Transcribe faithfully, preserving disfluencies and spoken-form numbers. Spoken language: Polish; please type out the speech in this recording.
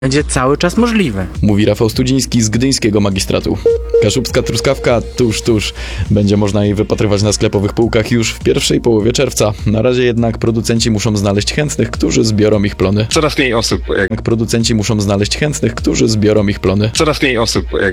będzie cały czas możliwe. Mówi Rafał Studziński z gdyńskiego magistratu. Kaszubska truskawka tuż, tuż. Będzie można jej wypatrywać na sklepowych półkach już w pierwszej połowie czerwca. Na razie jednak producenci muszą znaleźć chętnych, którzy zbiorą ich plony. Coraz mniej osób, jak, Jak producenci muszą znaleźć chętnych, którzy zbiorą ich plony. coraz mniej osób jak